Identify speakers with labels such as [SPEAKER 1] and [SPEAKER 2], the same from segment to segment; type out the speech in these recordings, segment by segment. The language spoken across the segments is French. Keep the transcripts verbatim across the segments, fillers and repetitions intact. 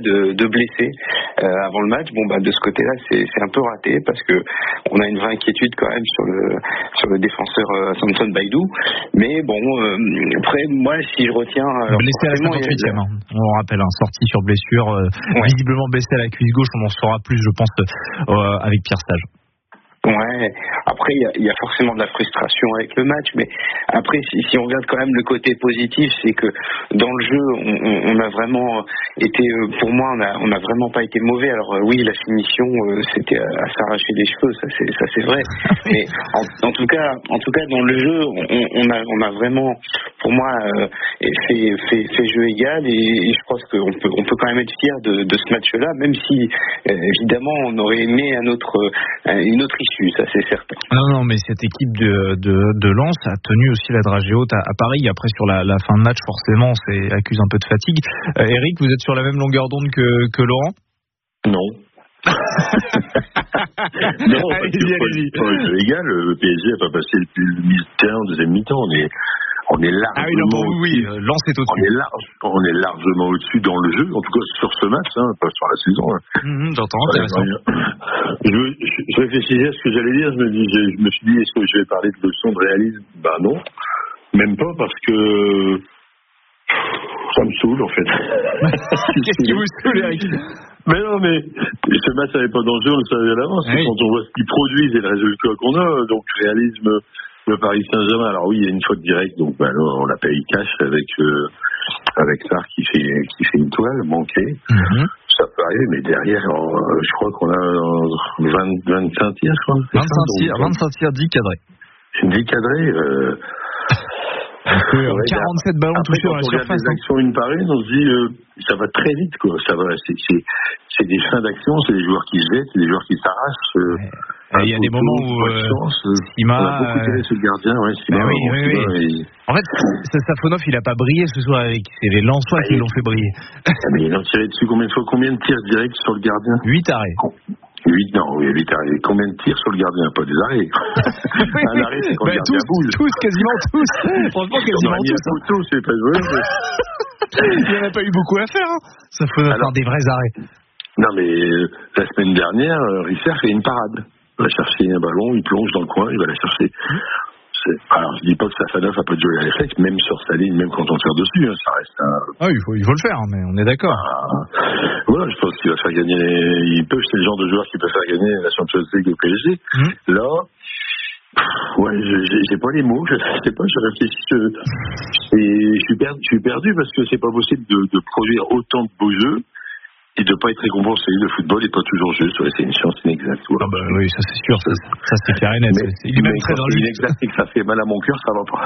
[SPEAKER 1] de, de blessés euh, avant le match. Bon bah de ce côté-là c'est, c'est un peu raté parce que on a une vraie inquiétude quand même sur le sur le défenseur euh, Samson Baïdou. Mais bon euh, après moi si je retiens alors,
[SPEAKER 2] blessé à la cinquante-huitième, hein. On rappelle un hein, sorti sur blessure, euh, ouais. visiblement blessé à la cuisse gauche. On en saura plus je pense euh, avec Pierre Stage.
[SPEAKER 1] Ouais, après il y, y a forcément de la frustration avec le match, mais après si, si on regarde quand même le côté positif, c'est que dans le jeu on, on, on a vraiment été, pour moi on a, on a vraiment pas été mauvais. Alors euh, oui la finition euh, c'était à, à s'arracher les cheveux, ça c'est, ça c'est vrai, mais en, en tout cas en tout cas dans le jeu on, on a, on a vraiment pour moi euh, fait, fait, fait jeu égal et, et je pense qu'on peut, on peut quand même être fier de, de ce match-là, même si euh, évidemment on aurait aimé un autre, euh, une autre issue. Ça c'est certain.
[SPEAKER 2] Non, non, mais cette équipe de, de, de Lens a tenu aussi la dragée haute à, à Paris. Après, sur la, la fin de match, forcément, c'est accuse un peu de fatigue. Euh, Eric, vous êtes sur la même longueur d'onde que, que Laurent ?
[SPEAKER 3] Non. non, allez-y, allez-y. C'est égal, le P S G n'a pas passé le, le mi-temps, deuxième mi-temps. On est, on est largement.
[SPEAKER 2] Ah oui, non, bon, oui, oui, Lens est au-dessus.
[SPEAKER 3] On est, large, on est largement au-dessus dans le jeu, en tout cas sur ce match, hein, pas sur la saison. Hein.
[SPEAKER 2] Mmh, j'entends, intéressant.
[SPEAKER 3] Je, je, je réfléchissais à ce que j'allais dire, je me, dis, je, je me suis dit, est-ce que je vais parler de leçon de réalisme ? Ben non, même pas parce que ça me saoule en fait.
[SPEAKER 2] Qu'est-ce qui vous saoule, Eric ?
[SPEAKER 3] Mais non, mais ce match n'avait pas d'enjeu, on le savait à l'avance. Oui. Quand on voit ce qu'ils produisent et le résultat qu'on a, donc réalisme, le Paris Saint-Germain. Alors oui, il y a une faute directe, donc ben, là, on la paye cash avec euh, avec Sarr qui fait qui fait une toile manquée. Mm-hmm. Ça peut arriver, mais derrière, euh, je crois qu'on a vingt, vingt-cinq tirs, je crois.
[SPEAKER 2] vingt-cinq tirs, vingt-cinq tirs, dix cadrés.
[SPEAKER 3] dix cadrés. Euh,
[SPEAKER 2] Ouais, quarante-sept ballons
[SPEAKER 3] après,
[SPEAKER 2] touchés dans la surface.
[SPEAKER 3] Quand on regarde les actions une par une, on se dit euh, ça va très vite quoi. Ça va, c'est, c'est, c'est des fins d'action, c'est des joueurs qui se jettent, c'est des joueurs qui s'arrachent. Euh,
[SPEAKER 2] il y a des moments où euh, Sima,
[SPEAKER 3] on a beaucoup tiré sur le gardien, ouais, Sima,
[SPEAKER 2] bah oui, oui, oui.
[SPEAKER 3] Sima, et...
[SPEAKER 2] En fait, Safonov il a pas brillé ce soir avec, c'est les Lensois bah, qui l'ont fait briller.
[SPEAKER 3] Ah, mais il a tiré dessus combien de fois, combien de tirs directs sur le gardien ?
[SPEAKER 2] huit arrêts.
[SPEAKER 3] huit, non, oui, huit arrêts. Combien de tirs sur le gardien ? Pas des arrêts.
[SPEAKER 2] Oui,
[SPEAKER 3] un arrêt, c'est quand
[SPEAKER 2] bah,
[SPEAKER 3] le gardien
[SPEAKER 2] tous,
[SPEAKER 3] bouge.
[SPEAKER 2] Tous, quasiment tous. Franchement, quasiment tous.
[SPEAKER 3] Hein. Photo, c'est pas joué.
[SPEAKER 2] Il n'y en a pas eu beaucoup à faire, hein. Ça faut faire des vrais arrêts.
[SPEAKER 3] Non, mais euh, la semaine dernière, euh, Risser fait une parade. Il va chercher un ballon, il plonge dans le coin, il va la chercher. Mmh. C'est... Alors, je dis pas que Safonov a pas de jouer à réflexe, même sur sa ligne, même quand on tire dessus, hein, ça reste un...
[SPEAKER 2] Ah, il faut, il faut le faire, mais on est d'accord.
[SPEAKER 3] Ah, voilà, je pense qu'il va faire gagner... Il peut, c'est le genre de joueur qui peut faire gagner la Champions League au P S G. Mmh. Là, pff, ouais, j'ai, j'ai pas les mots, je sais pas, je réfléchis. Je, et je suis perdu, je suis perdu parce que c'est pas possible de, de produire autant de beaux jeux et de ne pas être récompensé. Le football n'est pas toujours juste, ouais, c'est une science inexacte. Voilà.
[SPEAKER 2] Ah bah oui, ça c'est sûr, ça, ça c'est clair et net. Mais, il est même très dans
[SPEAKER 3] l'inexact et que ça fait mal à mon cœur, ça va pas.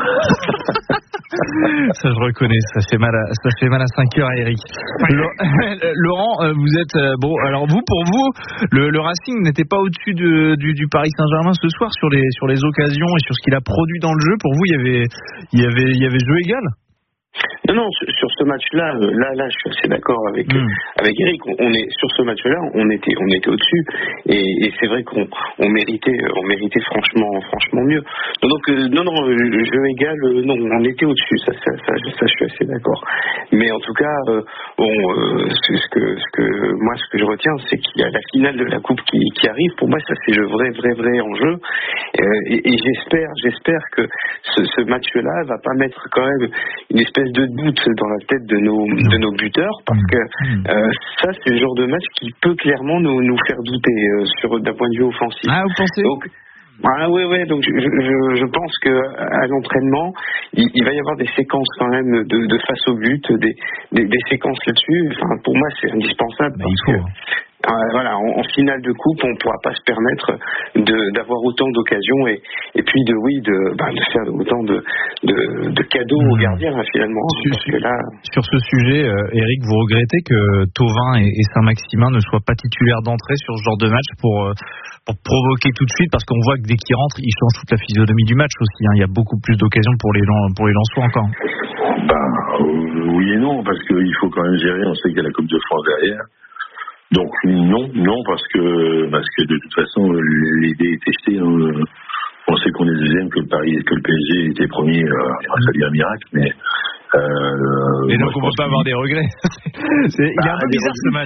[SPEAKER 2] Ça je reconnais, ça fait mal à, ça fait mal à cinq heures, Eric. Laurent, vous êtes bon. Alors vous, pour vous, le, le Racing n'était pas au-dessus de, du, du Paris Saint-Germain ce soir sur les sur les occasions et sur ce qu'il a produit dans le jeu. Pour vous, il y avait il y avait il y avait jeu égal.
[SPEAKER 1] Non, non, sur, sur ce match-là, là, là, je suis assez d'accord avec mmh. avec Eric. On, on est sur ce match-là, on était, on était au-dessus, et, et c'est vrai qu'on on méritait, on méritait franchement, franchement mieux. Donc, euh, non, non, le jeu égal, euh, non, on était au-dessus. Ça, ça, ça, ça, je suis assez d'accord. Mais en tout cas, euh, bon, euh, ce, ce que, ce que, moi, ce que je retiens, c'est qu'il y a la finale de la Coupe qui, qui arrive. Pour moi, ça, c'est le vrai, vrai, vrai enjeu. Euh, et, et j'espère, j'espère que ce, ce match-là va pas mettre quand même une espèce de doute dans la tête de nos de nos buteurs, parce que euh, ça c'est le genre de match qui peut clairement nous nous faire douter euh, sur d'un point de vue offensif.
[SPEAKER 2] Ah, vous pensez ?
[SPEAKER 1] Donc, ah ouais ouais donc je, je, je pense que à l'entraînement il, il va y avoir des séquences quand même de, de face au but, des, des des séquences là-dessus. Enfin pour moi c'est indispensable.
[SPEAKER 2] Bah,
[SPEAKER 1] parce
[SPEAKER 2] il faut.
[SPEAKER 1] que Euh, voilà, en, en finale de coupe, on ne pourra pas se permettre de, d'avoir autant d'occasions et, et puis de oui de, bah, de faire autant de, de, de cadeaux mmh. aux gardiens finalement.
[SPEAKER 2] Sur,
[SPEAKER 1] parce que là...
[SPEAKER 2] sur ce sujet, euh, Eric, vous regrettez que Thauvin et, et Saint-Maximin ne soient pas titulaires d'entrée sur ce genre de match pour, euh, pour provoquer tout de suite, parce qu'on voit que dès qu'ils rentrent, ils changent toute la physionomie du match aussi. Hein. Il y a beaucoup plus d'occasions pour les pour les Lensois encore.
[SPEAKER 3] Ben, euh, oui et non, parce qu'il faut quand même gérer. On sait qu'il y a la Coupe de France derrière. Donc non, non, parce que parce que de toute façon l'idée est testée. Hein. On sait qu'on est deuxième, que le Paris, que le P S G était premier. Euh, il aurait fallu un miracle, mais. Euh,
[SPEAKER 2] Et donc on ne peut pas avoir des regrets. C'est, bah, il est un peu bizarre ce match.